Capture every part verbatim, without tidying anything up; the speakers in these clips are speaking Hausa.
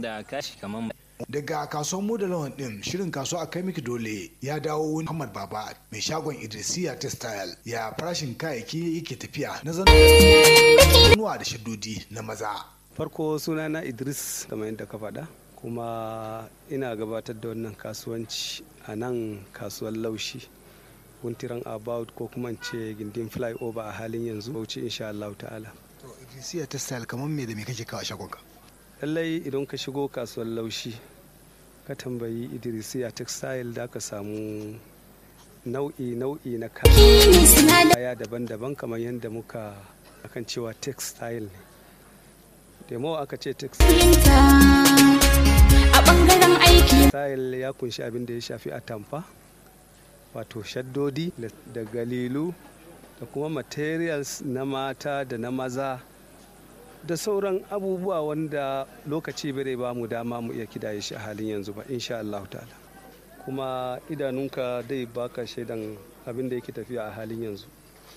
da kashi kamar daga kasuwar mu da lawan din shirin kasuwa a kai miki dole ya dawo Muhammad Baba mai shagon Idrisiya Textile ya farashin kayayyaki yake tafiya na zanuwa da shaddodi na maza. Farko suna na Idris kamar yadda ka faɗa kuma ina gabatar da wannan kasuwanci a nan kasuwar Laushi Wuntiran About ko kuma ce gindin flyover a halin yanzu Bauchi insha Allah ta'ala. To Idrisiya Textile kamar me da me kake kawo shagonka? Lallai idan ka shigo kasuwar Laushi ka tambayi Idrisiya Textile da ka samu nau'i nau'i na kaya daban-daban kamar yadda muka akan cewa textile ne. Demo aka ce textile a bangaren aiki textile ya kunshi abin da ya shafi atamfa wato shaddodi da galilu da kuma materials na mata da na maza da sauran abubuwa wanda lokaci bai ba mu dama mu iya kidaye shi a halin yanzu ba insha Allah ta'ala. Kuma idanunka dai baka shaidan abin da yake tafiya a halin yanzu.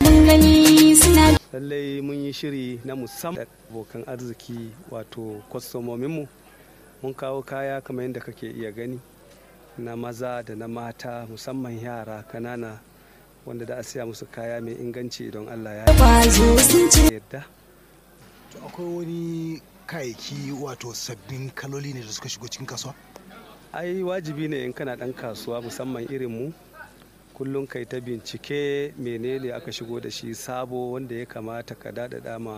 Lallai mun yi shiri na musamman abokan arziki wato kwastomominmu mun kawo kaya kamar yadda kake iya gani na maza da na mata musamman yara kanana wanda da a siya musu kaya mai inganci idan Allah ya yarda. To akwai wani kayayyaki wato sabbin kaloli ne da suka shigo cikin kasuwa? Ai wajibi ne in kana dan kasuwa musamman irin mu kullum kai ta bincike menene aka shigo da shi sabo wanda ya kamata ka dada dama